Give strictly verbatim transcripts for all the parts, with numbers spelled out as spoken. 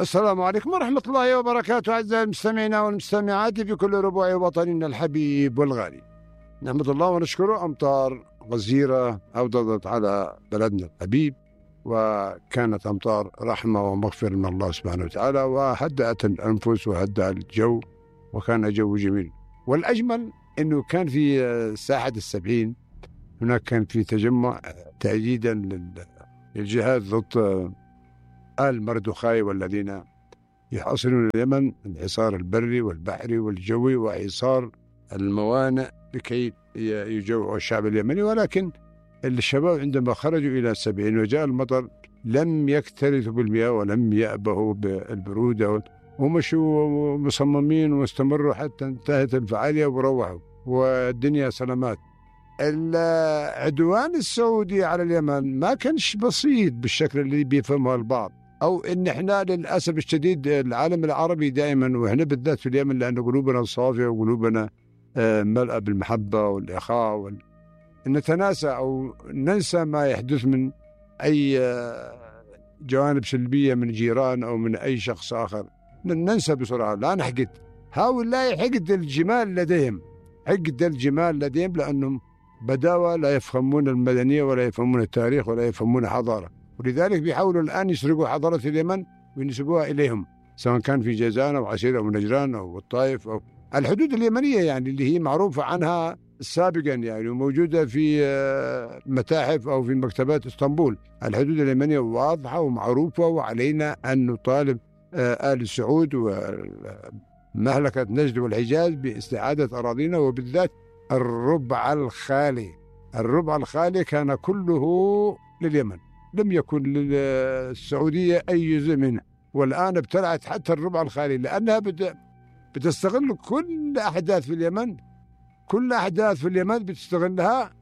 السلام عليكم ورحمة الله وبركاته. أعزائي المستمعين والمستمعات في كل ربوع وطننا الحبيب والغالي، نحمد الله ونشكره. أمطار غزيرة أوضدت على بلدنا الحبيب، وكانت أمطار رحمة ومغفرة من الله سبحانه وتعالى، وهدأت الأنفس وهدأ الجو، وكان جو جميل. والأجمل أنه كان في ساحة السبعين هناك كان في تجمع تأييدا للجهاد ضد آل مردخاي والذين يحاصرون اليمن، الحصار البري والبحري والجوي وحصار الموانئ لكي يجوعوا الشعب اليمني. ولكن الشباب عندما خرجوا إلى السبعين وجاء المطر لم يكترثوا بالمياه ولم يأبهوا بالبرودة، ومشوا مصممين واستمروا حتى انتهت الفعالية وروحوا والدنيا سلامات. العدوان السعودي على اليمن ما كانش بسيط بالشكل اللي بيفهمه البعض، أو إن إحنا للأسف الشديد العالم العربي دائما وإحنا بالذات في اليمن، لأن قلوبنا صافية وقلوبنا ملأة بالمحبة والإخاء وال... نتناسى أو ننسى ما يحدث من أي جوانب سلبية من جيران أو من أي شخص آخر، ننسى بسرعة، لا نحقد. هؤلاء حقد الجمال لديهم، حقد الجمال لديهم لأنهم بداوة لا يفهمون المدنية ولا يفهمون التاريخ ولا يفهمون حضارة، ولذلك بيحاولوا الآن يسرقوا حضارة اليمن وينسبوها إليهم، سواء كان في جيزان أو عسير أو نجران أو الطائف أو الحدود اليمنية، يعني اللي هي معروفة عنها سابقا يعني وموجودة في متاحف أو في مكتبات اسطنبول. الحدود اليمنية واضحة ومعروفة، وعلينا أن نطالب آل سعود ومملكة نجد والحجاز باستعادة أراضينا، وبالذات الربع الخالي. الربع الخالي كان كله لليمن، لم يكن للسعودية أي جزء منه، والآن ابتلعت حتى الربع الخالي، لأنها بتستغل كل أحداث في اليمن، كل أحداث في اليمن بتستغلها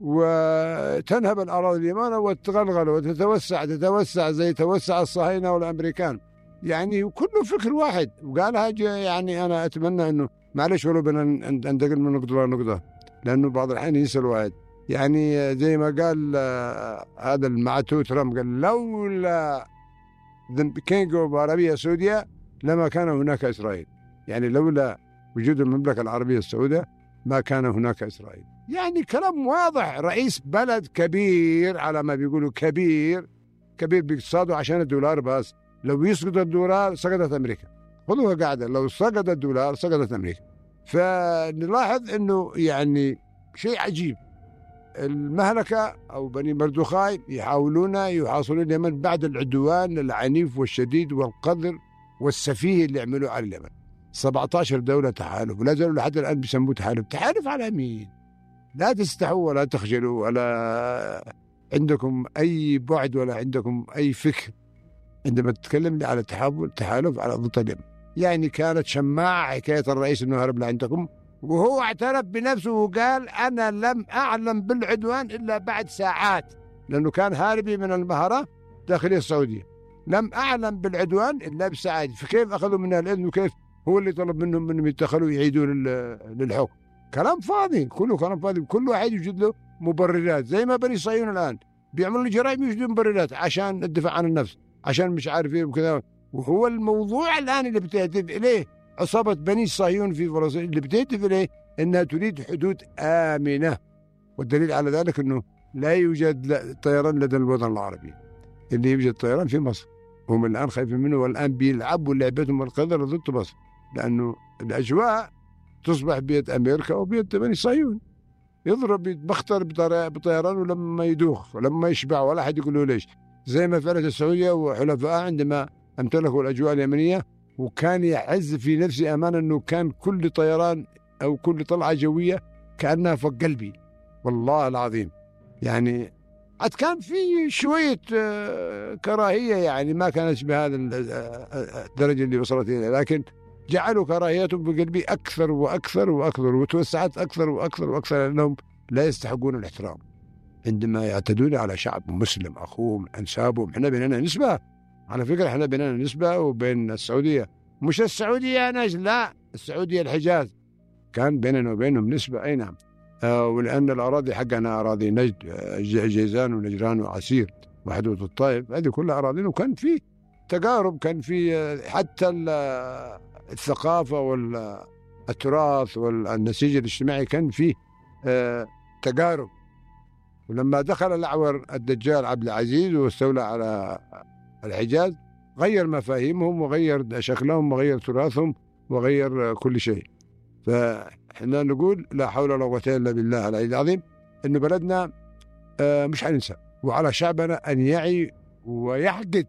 وتنهب الأراضي اليمن وتتغلغل وتتوسع تتوسع زي توسع الصهاينة والأمريكان، يعني كله فكر واحد. وقالها يعني أنا أتمنى أنه معلش ولو بدنا ننتقل من نقطة لنقطة، لأنه بعض الحين ينسى الواحد، يعني زي ما قال آه هذا المعتوه ترامب، قال لولا the king of عربية سعودية لما كان هناك إسرائيل، يعني لولا وجود المملكة العربية السعودية ما كان هناك إسرائيل. يعني كلام واضح، رئيس بلد كبير على ما بيقولوا كبير كبير باقتصاده عشان الدولار بس، لو يسقط الدولار سقطت أمريكا، خذوها قاعدة، لو سقط الدولار سقطت أمريكا. فنلاحظ أنه يعني شيء عجيب، المهلكة أو بني مردخاي يحاولون يحاصرون اليمن بعد العدوان العنيف والشديد والقذر والسفيه اللي عملوه على اليمن. سبعة عشر دولة تحالف، ولا زالوا لحد الآن بيسموه تحالف. تحالف على مين؟ لا تستحوا ولا تخجلوا ولا عندكم أي بعد ولا عندكم أي فكر عندما تتكلم لي على تحالف على ضد اليمن. يعني كانت شماعة حكاية الرئيس أنه هرب لعندكم، وهو اعترف بنفسه وقال أنا لم أعلم بالعدوان إلا بعد ساعات، لأنه كان هاربي من المهرة داخل السعودية، لم أعلم بالعدوان إلا بساعات. فكيف أخذوا منها الإذن وكيف هو اللي طلب منهم منهم يتخلوا يعيدوا للحكم؟ كلام فاضي، كله كلام فاضي، كل واحد يوجد له مبررات، زي ما بني صهيون الآن بيعملوا جرائم يوجدوا مبررات عشان الدفاع عن النفس، عشان مش عارف ايه وكذا. وهو الموضوع الآن اللي بتهدف إليه عصابة بني صهيون في فلسطين، اللي بتهدف إليه أنها تريد حدود آمنة، والدليل على ذلك أنه لا يوجد طيران لدى الوطن العربي، اللي يوجد طيران في مصر، هم الآن خايفين منه، والآن بيلعبوا لعبتهم القذرة ضد مصر، لأنه الأجواء تصبح بيد أمريكا وبيد بني صهيون، يضرب يتبختر بطيرانه لما يدوخ ولما يشبع ولا أحد يقول له ليش، زي ما فعلت السعودية وحلفائها عندما امتلكوا الأجواء اليمنية، وكان يعز في نفسي أمان أنه كان كل طيران أو كل طلعة جوية كأنها فوق قلبي، والله العظيم. يعني عاد كان في شوية كراهية، يعني ما كانت بهذا الدرجة اللي وصلت إليه، لكن جعلوا كراهيتهم بقلبي أكثر وأكثر وأكثر، وتوسعت أكثر وأكثر وأكثر، لأنهم لا يستحقون الاحترام عندما يعتدون على شعب مسلم أخوهم أنسابهم. احنا بيننا نسبة، على فكرة احنا بيننا نسبة وبين السعودية، مش السعودية نجد، لا السعودية الحجاز كان بيننا وبينهم نسبة، أي نعم. آه ولأن الأراضي حقنا أراضي نجد، جيزان ونجران وعسير وحدود الطائف، هذه كلها أراضينا، وكان فيه تقارب، كان في حتى الثقافة والتراث والنسيج الاجتماعي كان فيه تقارب. ولما دخل الأعور الدجال عبد العزيز واستولى على الحجاز غير مفاهيمهم وغير شكلهم وغير تراثهم وغير كل شيء. فإحنا نقول لا حول ولا قوة إلا بالله العلي العظيم، إنه بلدنا مش حننسى، وعلى شعبنا أن يعي ويحقد،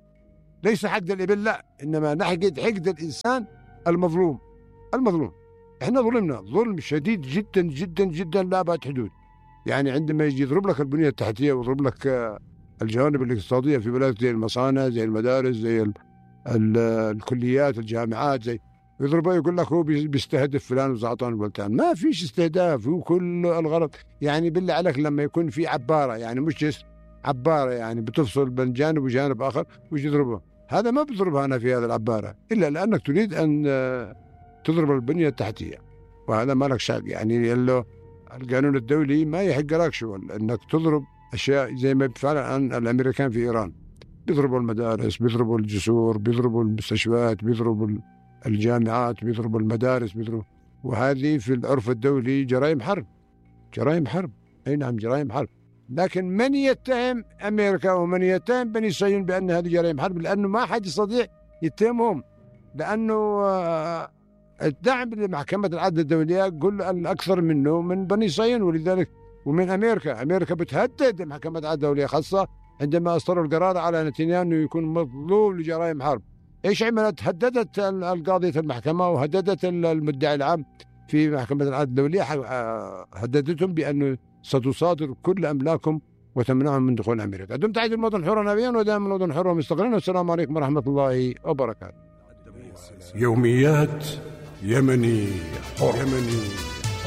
ليس حقد الإبل لا، إنما نحقد حقد الإنسان المظلوم. المظلوم إحنا ظلمنا ظلم شديد جدا جدا جدا لا أبعد حدود. يعني عندما يجي يضرب لك البنية التحتية ويضرب لك الجوانب الاقتصادية في بلدك زي المصانع زي المدارس زي ال ال الكليات الجامعات، زي يضربه يقول لك هو بيستهدف فلان وزعطان وبلتان. ما فيش استهداف، هو كل الغرض يعني بالله عليك لما يكون في عبارة، يعني مش جسر، عبارة يعني بتفصل بين جانب وجانب آخر ويجي يضربه، هذا ما بضربها أنا في هذه العبارة إلا لأنك تريد أن تضرب البنية التحتية، وهذا ما لك شك. يعني القانون الدولي ما يحق لك شغل أنك تضرب أشياء زي ما بيفعل الآن الأمريكان في إيران، بيضربوا المدارس، بيضربوا الجسور، بيضربوا المستشفيات، بيضربوا الجامعات، بيضربوا المدارس، بيضربوا، وهذه في العرف الدولي جرائم حرب. جرائم حرب، أي نعم جرائم حرب. لكن من يتهم أمريكا ومن يتهم بني صهيون بأن هذه جرائم حرب؟ لأنه ما حد يستطيع يتهمهم، لأنه الدعم لمحكمة العدل الدولية قل الأكثر منه من بني صهيون، ولذلك ومن أمريكا. أمريكا بتهدد محكمة العدل الدولية خاصة عندما أصدروا القرار على نتنياهو أنه يكون مظلوم لجرائم حرب. إيش عملت؟ هددت القاضية المحكمة وهددت المدعي العام في محكمة العدل الدولية، هددتهم بأنه ستصادر كل أملاكهم وتمنعهم من دخول أمريكا. دمت تحية المواطن حرا نبيا ودائما المواطن حرا مستقلا، والسلام عليكم ورحمة الله وبركاته. يوميات يمني حر. يمني